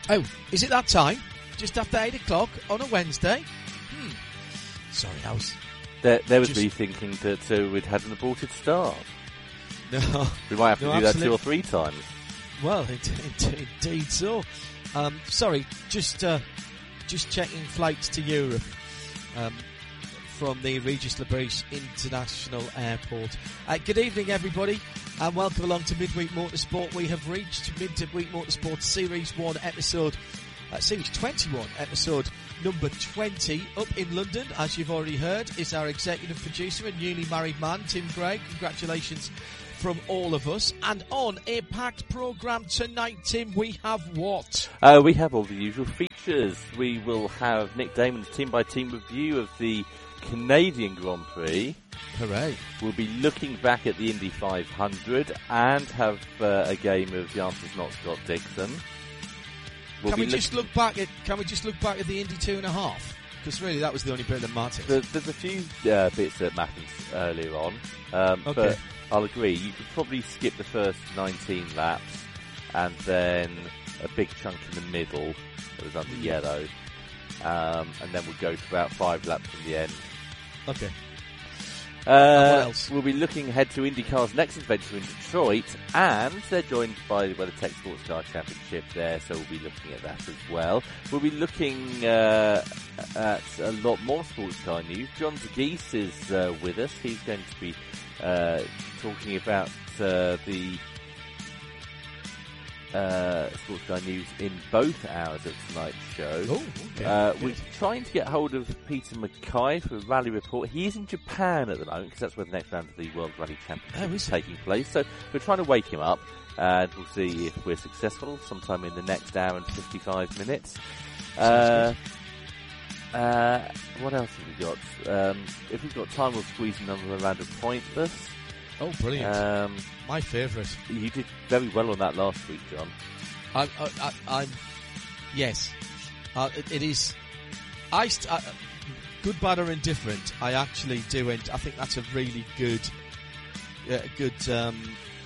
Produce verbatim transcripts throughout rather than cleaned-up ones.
Oh, is it that time? Just after eight o'clock on a Wednesday? Hmm. Sorry, I was... There, there was just... me thinking that uh, we'd had an aborted start. No. We might have to no, do absolutely. that two or three times. Well, indeed, indeed so. Um, sorry, just uh, just checking flights to Europe um, from the Regis Labrousse International Airport. Uh, good evening, everybody, and welcome along to Midweek Motorsport. We have reached Midweek Motorsport Series one episode, uh, Series twenty-one episode number twenty. Up in London, as you've already heard, is our executive producer and newly married man, Tim Gregg. Congratulations from all of us. And on a packed programme tonight, Tim, we have what? Uh, we have all the usual features. We will have Nick Damon's team-by-team review of the Canadian Grand Prix. Hooray. We'll be looking back at the Indy five hundred and have uh, a game of The Answer's Not Scott Dixon. We'll can we look- just look back at Can we just look back at the Indy two and a half? Because really, that was the only bit that matters. There, there's a few uh, bits that matters earlier on, um, Okay. but I'll agree. You could probably skip the first nineteen laps, and then a big chunk in the middle that was under yellow, um, and then we'll go to about five laps in the end. Okay. Uh, what else? We'll be looking ahead to IndyCar's next adventure in Detroit, and they're joined by the WeatherTech Sports Car Championship there, so we'll be looking at that as well. We'll be looking uh, at a lot more sports car news. John DeGeese is uh, with us. He's going to be uh, talking about uh, the uh, sports car news in both hours of tonight's show. Oh, okay. Uh, Good. we're trying to get hold of Peter Mackay for a rally report. He is in Japan at the moment because that's where the next round of the World Rally Championship Oh, is is it? taking place. So we're trying to wake him up, and we'll see if we're successful sometime in the next hour and fifty-five minutes. Uh, uh, what else have we got? Um, if we've got time, we'll squeeze another round of Pointless. Oh, brilliant. Um, My favourite. you did very well on that last week, John. I, I, I, I'm, yes, uh, it, it is. I st- uh, good, bad, or indifferent. I actually do, and I think that's a really good, uh, good um,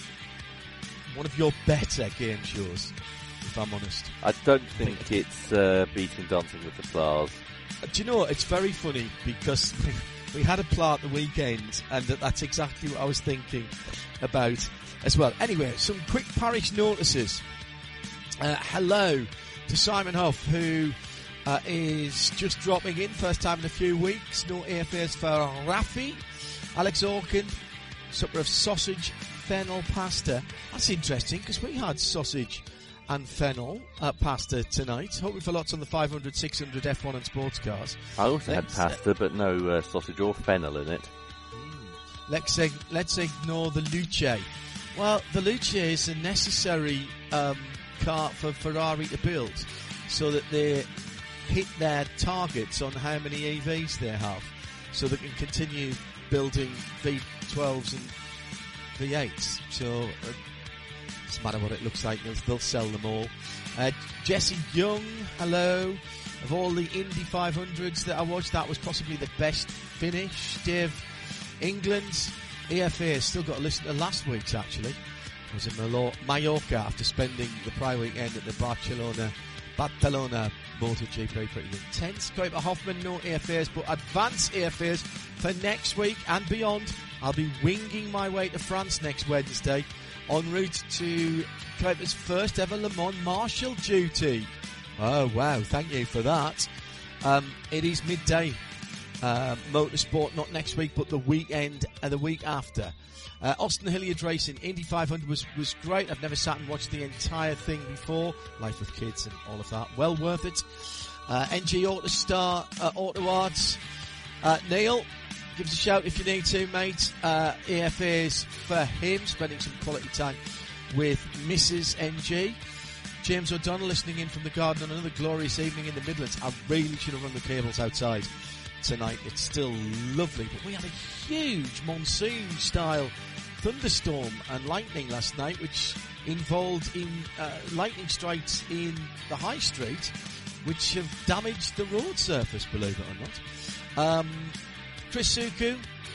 one of your better game shows. If I'm honest, I don't think it's uh, beating Dancing with the Stars. uh, do you know it's very funny because we had a play at the weekend, and that, that's exactly what I was thinking about as well. Anyway, some quick parish notices. Uh, hello to Simon Huff, who uh, is just dropping in, first time in a few weeks. No airfares for Rafi. Alex Orkin, supper of sausage, fennel pasta. That's interesting, because we had sausage and fennel uh, pasta tonight. Hoping for lots on the five hundred, six hundred, F one and sports cars. I also Let's, had pasta, but no uh, sausage or fennel in it. Let's, ig- let's ignore the Luce. Well, the Luce is a necessary um, car for Ferrari to build so that they hit their targets on how many E Vs they have, so they can continue building V twelves and V eights. So uh, doesn't matter what it looks like, they'll, they'll sell them all. Uh, Jesse Young, hello. Of all the Indy five hundreds that I watched, that was possibly the best finish. Dave, England's E F A has still got to listen to last week's, actually. I was in Malo- Mallorca after spending the prior weekend at the Barcelona Barcelona MotoGP. Pretty intense. Kuiper Hoffman, no E F As, but advanced E F As for next week and beyond. I'll be winging my way to France next Wednesday en route to Kuiper's first ever Le Mans Marshal duty. Oh, wow. Thank you for that. Um, it is midday uh, motorsport, not next week, but the weekend and the week after. Uh, Austin Hilliard Racing, Indy five hundred was, was great. I've never sat and watched the entire thing before. Life with kids and all of that. Well worth it. Uh, N G Autostar, uh, Auto Arts. Uh, Neil, give us a shout if you need to, mate. Uh, E F As for him, spending some quality time with Missus N G. James O'Donnell listening in from the garden on another glorious evening in the Midlands. I really should have run the cables outside tonight. It's still lovely, but we had a huge monsoon-style thunderstorm and lightning last night, which involved in uh, lightning strikes in the high street, which have damaged the road surface, believe it or not. Um, Chris Suku,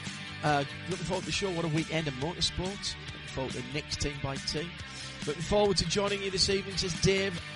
uh, looking forward to the show. What a weekend of motorsport. Looking forward to Nick's team by team. Looking forward to joining you this evening, says Dave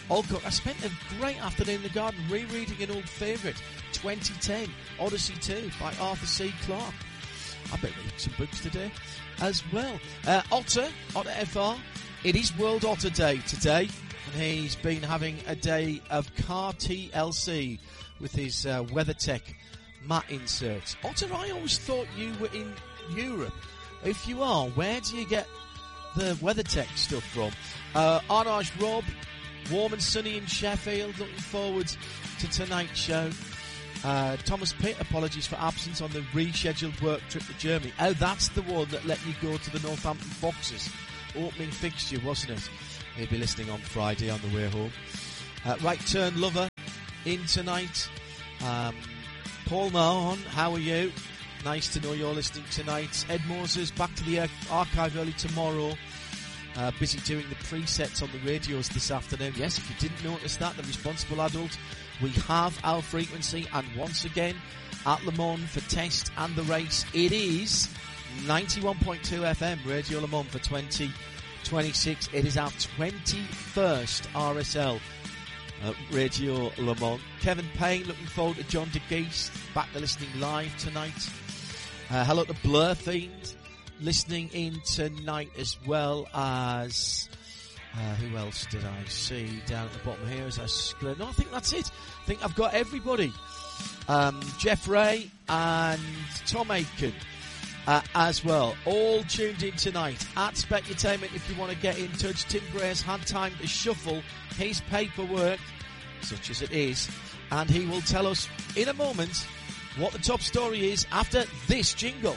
Alcock. I spent a great afternoon in the garden rereading an old favourite, twenty ten, Odyssey two by Arthur C. Clarke. I bet read some books today as well. Uh, Otter, Otter F R, it is World Otter Day today, and he's been having a day of car T L C with his uh, WeatherTech mat inserts. Otter, I always thought you were in Europe. If you are, where do you get the WeatherTech stuff from? Uh, Arnage Rob, warm and sunny in Sheffield, looking forward to tonight's show. Uh, Thomas Pitt, apologies for absence on the rescheduled work trip to Germany. Oh, that's the one that let you go to the Northampton Foxes opening fixture, wasn't it? He'll be listening on Friday on the way home. Uh, right Turn Lover in tonight. Um, Paul Mahon, how are you? Nice to know you're listening tonight. Ed Moses back to the archive early tomorrow. Uh, busy doing the presets on the radios this afternoon. Yes, if you didn't notice that, the responsible adult, we have our frequency, and once again at Le Mans for test and the race, it is ninety-one point two F M Radio Le Mans for twenty twenty-six. It is our twenty-first R S L uh, Radio Le Mans. Kevin Payne, looking forward to John De Geest back to listening live tonight. Uh, hello to Blur Fiend, listening in tonight, as well as uh, who else did I see down at the bottom here as I scroll? No, I think that's it. I think I've got everybody. Um, Jeff Ray and Tom Aiken uh, as well, all tuned in tonight at Specutainment. If you want to get in touch, Tim Gray's had time to shuffle his paperwork, such as it is, and he will tell us in a moment what the top story is after this jingle.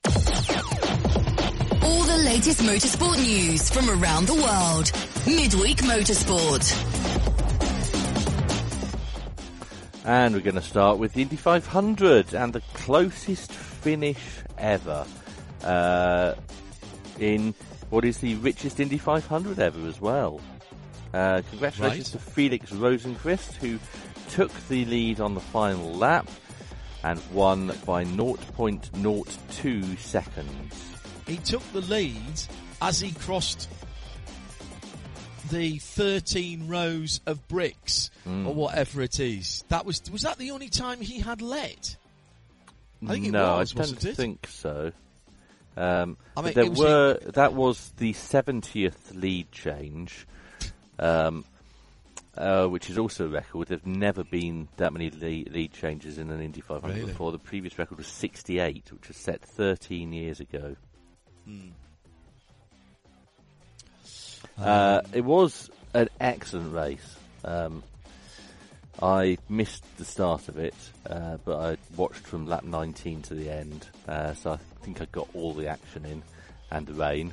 All the latest motorsport news from around the world. Midweek Motorsport. And we're going to start with the Indy five hundred and the closest finish ever uh, in what is the richest Indy five hundred ever as well. Uh, congratulations right. to Felix Rosenqvist, who took the lead on the final lap and won by zero point zero two seconds. He took the lead as he crossed the thirteen rows of bricks mm. or whatever it is. That was was that the only time he had led? I think it no, was, I wasn't don't it? think so. Um, I mean, there was were the, that was the seventieth lead change, um, uh, which is also a record. There've never been that many lead, lead changes in an Indy five hundred really? before. The previous record was sixty-eight, which was set thirteen years ago. Hmm. Uh, it was an excellent race. Um, I missed the start of it, uh, but I watched from lap nineteen to the end, uh, so I think I got all the action in, and the rain.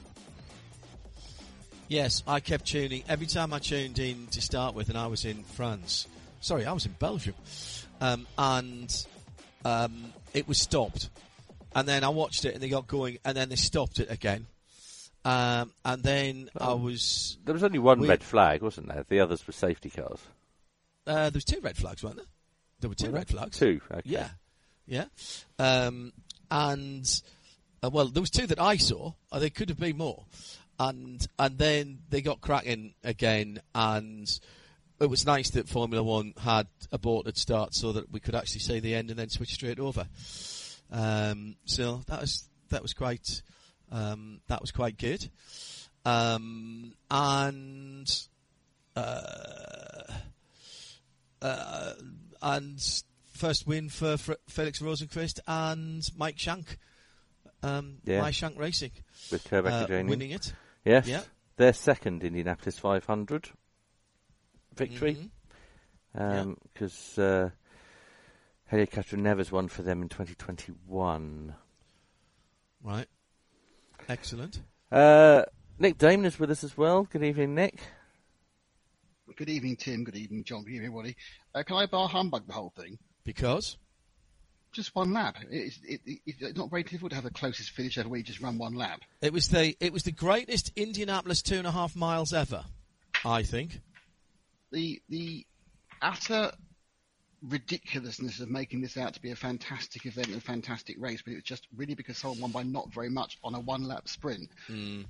Yes, I kept tuning. Every time I tuned in to start with, and I was in France. Sorry, I was in Belgium. Um, and um, it was stopped. And then I watched it, and they got going, and then they stopped it again. Um, and then um, I was... There was only one we, red flag, wasn't there? The others were safety cars. Uh, there was two red flags, weren't there? There were two were red there? flags. Two, okay. Yeah, yeah. Um, and, uh, well, there was two that I saw. Uh, there could have been more. And and then they got cracking again, and it was nice that Formula One had aborted start so that we could actually see the end and then switch straight over. Um, so that was that was quite um, that was quite good, um, and uh, uh, and first win for, for Felix Rosenqvist and Mike Shank, um, yeah. Mike Shank Racing, with Kerbeck uh, winning it. Yes, yeah. Their second Indianapolis five hundred victory, because. Mm-hmm. Um, yeah. uh, Helio Castroneves won for them in twenty twenty-one. Right. Excellent. Uh, Nick Damon is with us as well. Good evening, Nick. Good evening, Tim. Good evening, John. Good evening, everybody. Uh, can I bar humbug the whole thing? Because? Just one lap. It's, it, it, it's not very difficult to have the closest finish ever where you just run one lap. It was the it was the greatest Indianapolis two and a half miles ever, I think. The the utter ridiculousness of making this out to be a fantastic event and a fantastic race, but it was just really because someone won by not very much on a one lap sprint. Mm.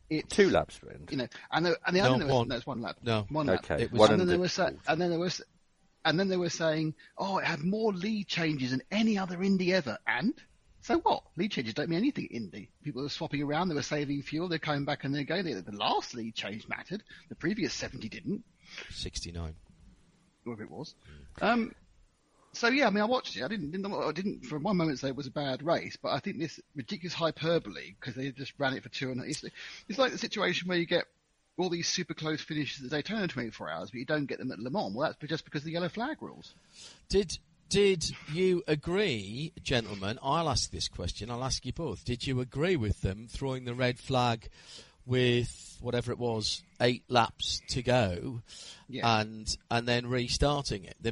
it's Two laps, friend. You know, and the, and the No, other was, one. no, it's one lap. No. one lap. Okay. It was- One And then and they the- were sa- and then there was, and then they were saying, oh, it had more lead changes than any other Indy ever. And so what? Lead changes don't mean anything at Indy. People were swapping around. They were saving fuel. They're coming back and they're going. The last lead change mattered. The previous seventy didn't. sixty-nine. Whatever it was. Um, so yeah, I mean, I watched it. I didn't, didn't, I didn't for one moment say it was a bad race, but I think this ridiculous hyperbole because they just ran it for two and it's, it's like the situation where you get all these super close finishes at Daytona in twenty-four hours, but you don't get them at Le Mans. Well, that's just because of the yellow flag rules. Did did you agree, gentlemen? I'll ask this question. I'll ask you both. Did you agree with them throwing the red flag with whatever it was, eight laps to go, Yeah. and and then restarting it? They